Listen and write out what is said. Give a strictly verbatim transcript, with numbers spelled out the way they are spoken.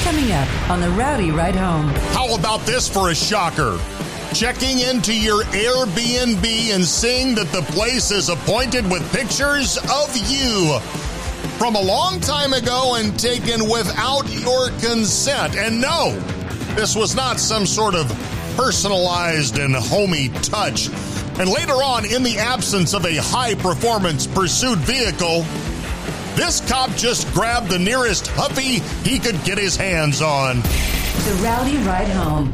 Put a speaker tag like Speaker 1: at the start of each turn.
Speaker 1: Coming up on the Rowdy Ride Home.
Speaker 2: How about this for a shocker? Checking into your Airbnb and seeing that the place is appointed with pictures of you from a long time ago and taken without your consent. And no, this was not some sort of personalized and homey touch. And later on, in the absence of a high-performance pursuit vehicle, this cop just grabbed the nearest Huffy he could get his hands on.
Speaker 1: The Rowdy Ride Home.